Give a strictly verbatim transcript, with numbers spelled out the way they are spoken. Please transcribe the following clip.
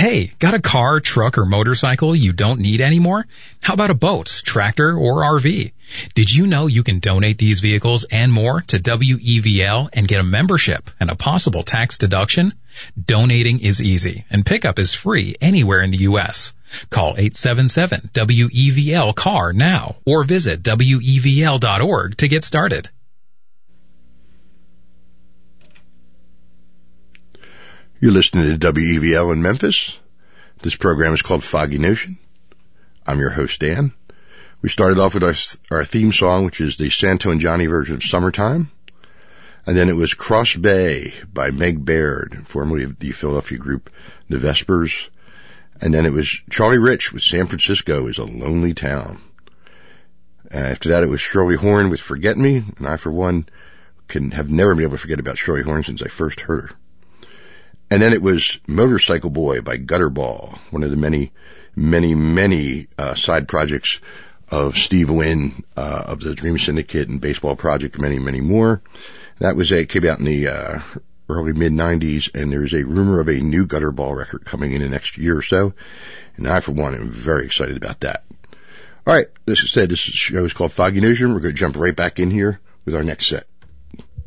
Hey, got a car, truck, or motorcycle you don't need anymore? How about a boat, tractor, or R V? Did you know you can donate these vehicles and more to W E V L and get a membership and a possible tax deduction? Donating is easy, and pickup is free anywhere in the U S Call eight seven seven W E V L C A R now, or visit W E V L dot org to get started. You're listening to W E V L in Memphis. This program is called Foggy Notion. I'm your host, Dan. We started off with our, our theme song, which is the Santo and Johnny version of Summertime. And then it was Cross Bay by Meg Baird, formerly of the Philadelphia group The Vespers. And then it was Charlie Rich with San Francisco is a Lonely Town. And after that, it was Shirley Horn with Forget Me. And I, for one, can have never been able to forget about Shirley Horn since I first heard her. And then it was Motorcycle Boy by Gutterball, one of the many, many, many uh, side projects of Steve Wynn, uh, of the Dream Syndicate and Baseball Project, many, many more. That was a, came out in the uh, early mid nineties, and there's a rumor of a new Gutterball record coming in the next year or so. And I, for one, am very excited about that. All right, as I said, this show is called Foggy Notion. We're going to jump right back in here with our next set.